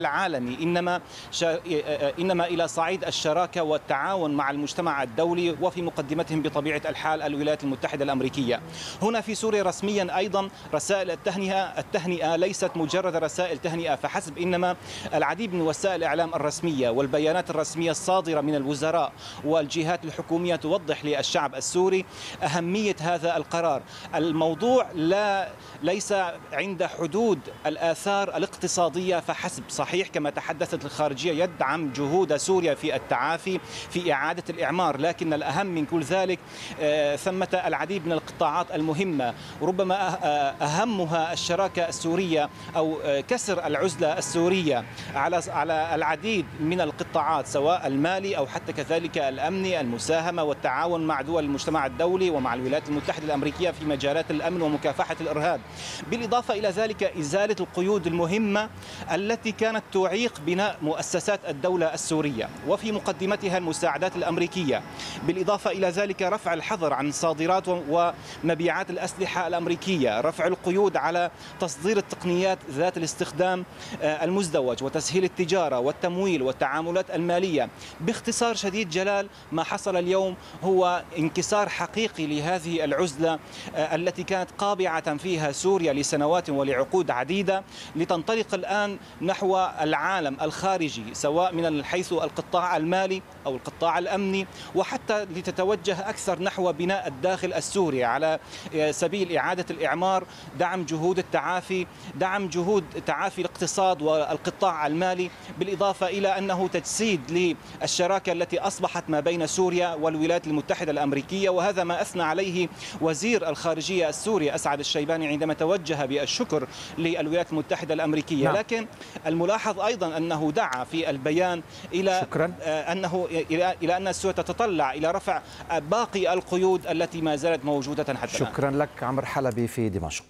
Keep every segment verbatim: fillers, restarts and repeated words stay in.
العالمي، إنما شا... إنما إلى صعيد الشراكة والتعاون مع المجتمع الدولي، وفي مقدمتهم بطبيعة الحال الولايات المتحدة الأمريكية. هنا في سوريا رسميا أيضا رسائل التهنئة التهنئة ليست مجرد رسائل تهنئة فحسب، إنما العديد من وسائل الإعلام الرسمية والبيانات الرسمية الصادرة من الوزراء والجهات الحكومية توضح للشعب السوري أهمية هذا القرار. الموضوع لا ليس عند حدود الآثار الاقتصادية فحسب. صحيح كما تحدثت الخارجية يدعم جهود سوريا في التعافي في إعادة الإعمار، لكن الأهم من كل ذلك ثمة العديد من القطاعات المهمة، ربما أهمها الشراكة السورية أو كسر العزلة السورية على على العديد من القطاعات، سواء المالي أو حتى كذلك الأمني، المساهمة والتعاون مع دول المجتمع الدولي ومع الولايات المتحدة الأمريكية في مجالات الأمن ومكافحة الإرهاب. بالإضافة إلى ذلك إزالة القيود المهمة التي كانت تعيق بناء مؤسسات الدولة السورية وفي مقدمتها المساعدات الأمريكية. بالإضافة إلى ذلك رفع الحظر عن صادرات ومبيعات الأسلحة الأمريكية، رفع القيود على تصدير التقنيات ذات الاستخدام المزدوج وتسهيل التجارة والتمويل والتعاملات المالية. باختصار شديد جلال، ما حصل اليوم هو انكسار حقيقي لهذه العزلة التي كانت قابعة فيها سوريا لسنوات ولعقود عديدة، لتنطلق الآن نحو العالم الخارجي، سواء من حيث القطاع المالي أو القطاع الأمني، وحتى لتتوجه أكثر نحو بناء الداخل السوري على سبيل إعادة الإعمار، دعم جهود التعافي، دعم جهود تعافي الاقتصاد والقطاع المالي، بالإضافة إلى أنه تجسيد للشراكة التي أصبحت ما بين سوريا والولايات المتحدة الأمريكية. وهذا ما أثنى عليه وزير الخارجية السوري أسعد الشيباني عندما توجه بالشكر للولايات المتحدة الأمريكية. نعم. لكن الملاحظ أيضا أنه دعا في البيان إلى شكرا. أنه إلى إلى أن سوريا تتطلع إلى رفع باقي القيود التي ما زالت موجودة حتى الآن. شكرا لك عمرو حلبي في دمشق.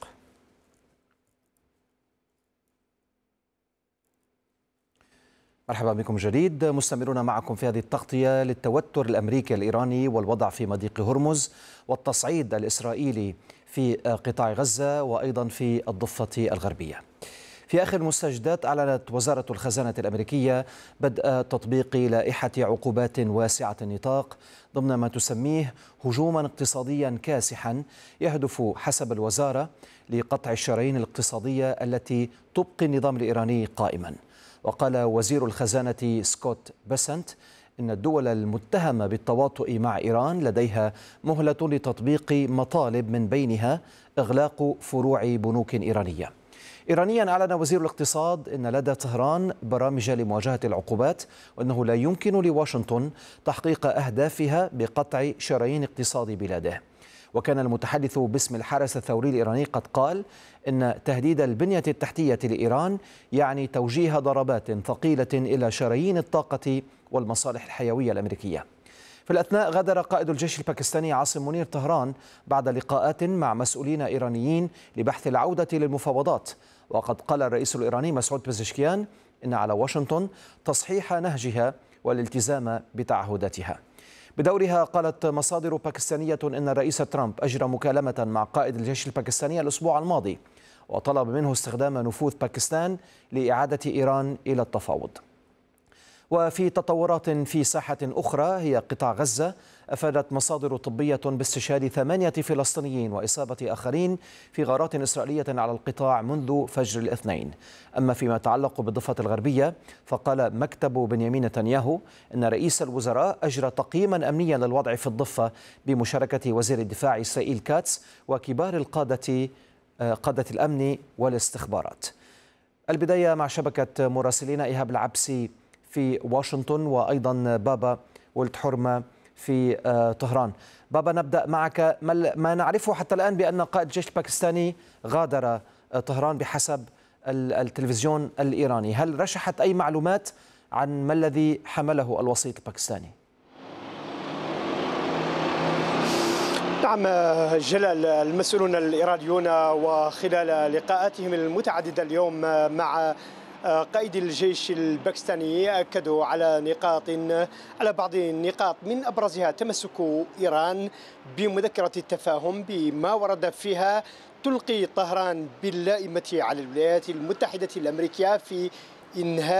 مرحبا بكم جديد، مستمرون معكم في هذه التغطية للتوتر الأمريكي الإيراني والوضع في مضيق هرمز والتصعيد الإسرائيلي في قطاع غزة وأيضا في الضفة الغربية. في آخر المستجدات أعلنت وزارة الخزانة الأمريكية بدء تطبيق لائحة عقوبات واسعة النطاق ضمن ما تسميه هجوما اقتصاديا كاسحا يهدف حسب الوزارة لقطع الشرايين الاقتصادية التي تبقي النظام الإيراني قائما. وقال وزير الخزانة سكوت بيسنت إن الدول المتهمة بالتواطؤ مع إيران لديها مهلة لتطبيق مطالب من بينها إغلاق فروع بنوك إيرانية. إيرانيا أعلن وزير الاقتصاد أن لدى طهران برامج لمواجهة العقوبات، وأنه لا يمكن لواشنطن تحقيق أهدافها بقطع شرايين اقتصاد بلاده. وكان المتحدث باسم الحرس الثوري الإيراني قد قال إن تهديد البنية التحتية لإيران يعني توجيه ضربات ثقيلة إلى شرايين الطاقة والمصالح الحيوية الأمريكية. في الأثناء غادر قائد الجيش الباكستاني عاصم منير طهران بعد لقاءات مع مسؤولين إيرانيين لبحث العودة للمفاوضات. وقد قال الرئيس الإيراني مسعود بزشكيان إن على واشنطن تصحيح نهجها والالتزام بتعهداتها. بدورها قالت مصادر باكستانية إن الرئيس ترامب أجرى مكالمة مع قائد الجيش الباكستاني الأسبوع الماضي وطلب منه استخدام نفوذ باكستان لإعادة إيران إلى التفاوض. وفي تطورات في ساحة أخرى هي قطاع غزة، أفادت مصادر طبية باستشهاد ثمانية فلسطينيين وإصابة آخرين في غارات إسرائيلية على القطاع منذ فجر الاثنين. أما فيما يتعلق بالضفة الغربية فقال مكتب بنيامين نتنياهو أن رئيس الوزراء أجرى تقييما أمنيا للوضع في الضفة بمشاركة وزير الدفاع إسرائيل كاتس وكبار القادة قادة الأمن والاستخبارات. البداية مع شبكة مراسلين إيهاب العبسي في واشنطن وأيضا بابا ولد حرمة في طهران. بابا، نبدأ معك. ما نعرفه حتى الآن بأن قائد الجيش الباكستاني غادر طهران بحسب التلفزيون الإيراني، هل رشحت أي معلومات عن ما الذي حمله الوسيط الباكستاني؟ نعم جلال، المسؤولون الإيرانيون وخلال لقاءاتهم المتعددة اليوم مع قائد الجيش الباكستاني أكدوا على نقاط على بعض النقاط من أبرزها تمسك إيران بمذكرة التفاهم بما ورد فيها تلقي طهران باللائمة على الولايات المتحدة الأمريكية في إنهاء